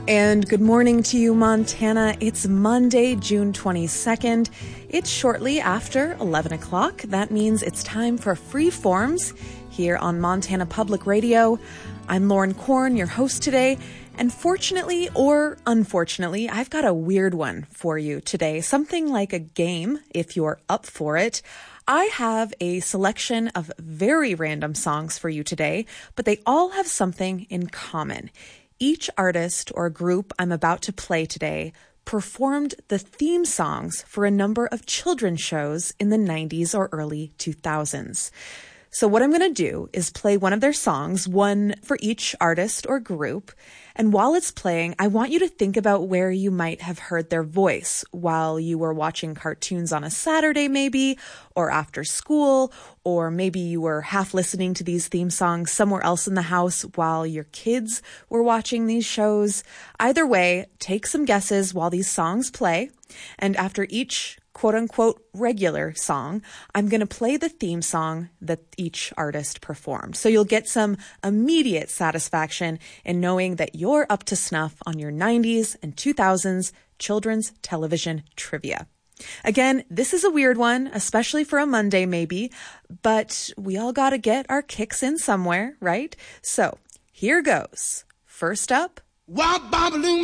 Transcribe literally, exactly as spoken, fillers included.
And good morning to you, Montana. It's Monday, June twenty-second. It's shortly after eleven o'clock. That means it's time for Freeforms here on Montana Public Radio. I'm Lauren Korn, your host today. And fortunately or unfortunately, I've got a weird one for you today. Something like a game, if you're up for it. I have a selection of very random songs for you today, but they all have something in common. Each artist or group I'm about to play today performed the theme songs for a number of children's shows in the nineties or early two thousands. So what I'm going to do is play one of their songs, one for each artist or group. And while it's playing, I want you to think about where you might have heard their voice while you were watching cartoons on a Saturday maybe, or after school, or maybe you were half listening to these theme songs somewhere else in the house while your kids were watching these shows. Either way, take some guesses while these songs play. And after each quote-unquote regular song, I'm going to play the theme song that each artist performed. So you'll get some immediate satisfaction in knowing that you're up to snuff on your nineties and two thousands children's television trivia. Again, this is a weird one, especially for a Monday maybe, but we all got to get our kicks in somewhere, right? So here goes. First up, Wop, bop, loom,